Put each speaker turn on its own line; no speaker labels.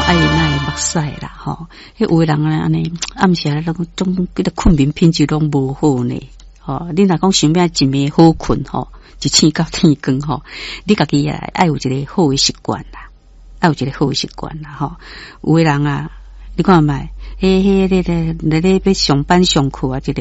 爱那目屎啦，吼，迄有的人啊，安尼暗时啊，总迄个困眠品质拢无好呢，吼，你若讲想要一暝好困吼，一醒到天光吼，你家己啊爱有一个好的习惯啦，爱有一个好的习惯啦，吼，有的人啊，你看卖，迄咧要上班上课啊，一个